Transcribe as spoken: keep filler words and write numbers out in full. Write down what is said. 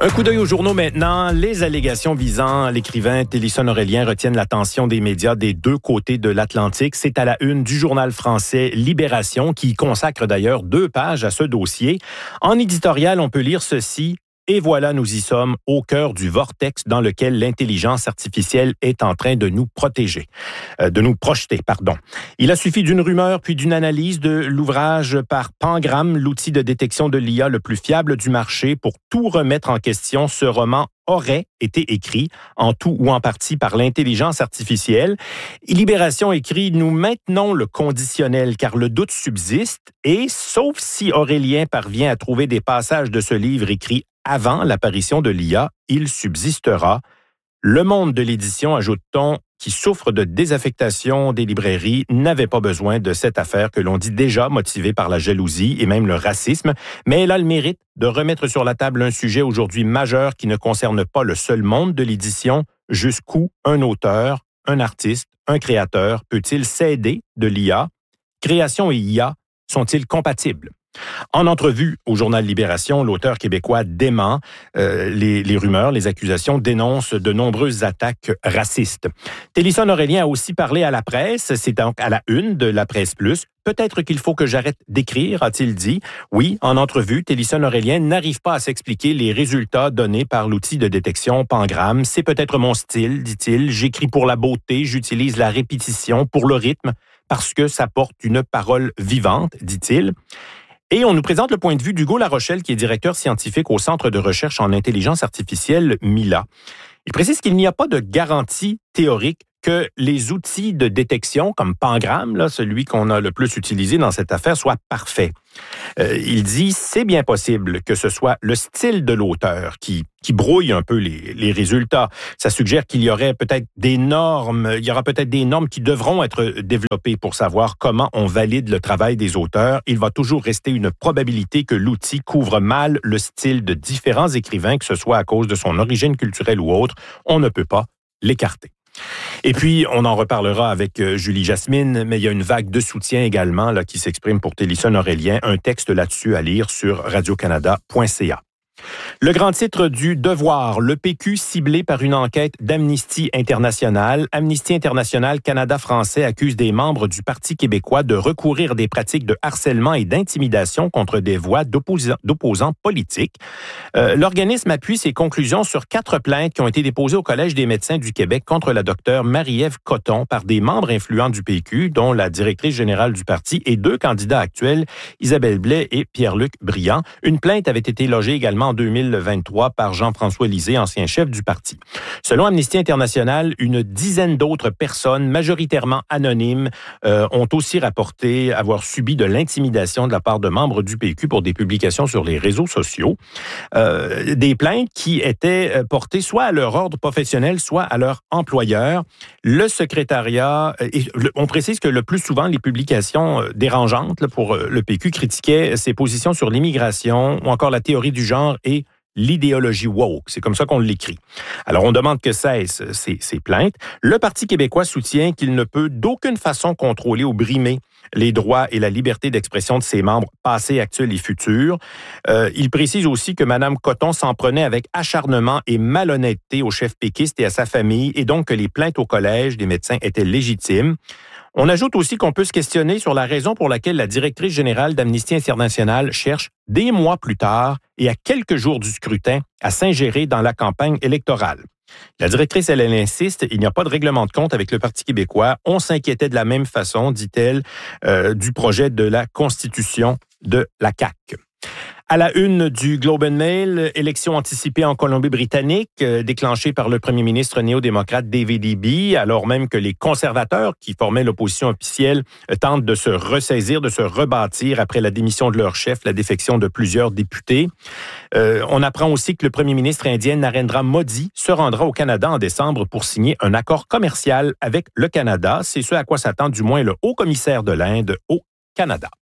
Un coup d'œil aux journaux maintenant. Les allégations visant l'écrivain Télisson Aurélien retiennent l'attention des médias des deux côtés de l'Atlantique. C'est à la une du journal français Libération, qui consacre d'ailleurs deux pages à ce dossier. En éditorial, on peut lire ceci. Et voilà, nous y sommes, au cœur du vortex dans lequel l'intelligence artificielle est en train de nous protéger, euh, de nous projeter, pardon. Il a suffi d'une rumeur puis d'une analyse de l'ouvrage par Pangram, l'outil de détection de l'I A le plus fiable du marché, pour tout remettre en question. Ce roman aurait été écrit en tout ou en partie par l'intelligence artificielle. Libération écrit « Nous maintenons le conditionnel car le doute subsiste et, sauf si Aurélien parvient à trouver des passages de ce livre écrits avant l'apparition de l'I A, il subsistera. Le monde de l'édition, ajoute-t-on, qui souffre de désaffectation des librairies, n'avait pas besoin de cette affaire que l'on dit déjà motivée par la jalousie et même le racisme, mais elle a le mérite de remettre sur la table un sujet aujourd'hui majeur qui ne concerne pas le seul monde de l'édition. Jusqu'où un auteur, un artiste, un créateur peut-il s'aider de l'I A? Création et I A sont-ils compatibles? En entrevue au journal Libération, l'auteur québécois dément euh, les, les rumeurs, les accusations, dénonce de nombreuses attaques racistes. Télisson Aurélien a aussi parlé à la presse, c'est donc à la une de la Presse Plus. Peut-être qu'il faut que j'arrête d'écrire, a-t-il dit. Oui, en entrevue, Télisson Aurélien n'arrive pas à s'expliquer les résultats donnés par l'outil de détection Pangram. C'est peut-être mon style, dit-il. J'écris pour la beauté, j'utilise la répétition pour le rythme, parce que ça porte une parole vivante, dit-il. Et on nous présente le point de vue d'Hugo Larochelle, qui est directeur scientifique au Centre de recherche en intelligence artificielle Mila. Il précise qu'il n'y a pas de garantie théorique que les outils de détection, comme Pangram, là, celui qu'on a le plus utilisé dans cette affaire, soient parfaits. Euh, il dit, c'est bien possible que ce soit le style de l'auteur qui, qui brouille un peu les, les résultats. Ça suggère qu'il y aurait peut-être des normes, il y aura peut-être des normes qui devront être développées pour savoir comment on valide le travail des auteurs. Il va toujours rester une probabilité que l'outil couvre mal le style de différents écrivains, que ce soit à cause de son origine culturelle ou autre. On ne peut pas l'écarter. Et puis, on en reparlera avec euh, Julie Jasmine, mais il y a une vague de soutien également là, qui s'exprime pour Télisson Aurélien. Un texte là-dessus à lire sur radio canada point c a. Le grand titre du Devoir, le P Q ciblé par une enquête d'Amnesty International. Amnesty International Canada français accuse des membres du Parti québécois de recourir à des pratiques de harcèlement et d'intimidation contre des voix d'opposants, d'opposants politiques. Euh, l'organisme appuie ses conclusions sur quatre plaintes qui ont été déposées au Collège des médecins du Québec contre la docteure Marie-Ève Cotton par des membres influents du P Q, dont la directrice générale du parti et deux candidats actuels, Isabelle Blais et Pierre-Luc Briand. Une plainte avait été logée également en deux mille vingt-trois par Jean-François Lisée, ancien chef du parti. Selon Amnesty International, une dizaine d'autres personnes, majoritairement anonymes, euh, ont aussi rapporté avoir subi de l'intimidation de la part de membres du P Q pour des publications sur les réseaux sociaux. Euh, des plaintes qui étaient portées soit à leur ordre professionnel, soit à leur employeur. Le secrétariat, et on précise que le plus souvent, les publications dérangeantes là, pour le P Q critiquaient ses positions sur l'immigration ou encore la théorie du genre et l'idéologie woke. C'est comme ça qu'on l'écrit. Alors, on demande que cessent ces, ces plaintes. Le Parti québécois soutient qu'il ne peut d'aucune façon contrôler ou brimer les droits et la liberté d'expression de ses membres passés, actuels et futurs. Euh, il précise aussi que Mme Cotton s'en prenait avec acharnement et malhonnêteté au chef péquiste et à sa famille, et donc que les plaintes au Collège des médecins étaient légitimes. On ajoute aussi qu'on peut se questionner sur la raison pour laquelle la directrice générale d'Amnesty International cherche, des mois plus tard et à quelques jours du scrutin, à s'ingérer dans la campagne électorale. La directrice, elle, elle insiste, il n'y a pas de règlement de compte avec le Parti québécois. On s'inquiétait de la même façon, dit-elle, euh, du projet de la Constitution de la C A Q. À la une du Globe and Mail, élection anticipée en Colombie-Britannique, euh, déclenchée par le premier ministre néo-démocrate David Eby, alors même que les conservateurs qui formaient l'opposition officielle euh, tentent de se ressaisir, de se rebâtir après la démission de leur chef, la défection de plusieurs députés. Euh, on apprend aussi que le premier ministre indien Narendra Modi se rendra au Canada en décembre pour signer un accord commercial avec le Canada. C'est ce à quoi s'attend du moins le haut commissaire de l'Inde au Canada.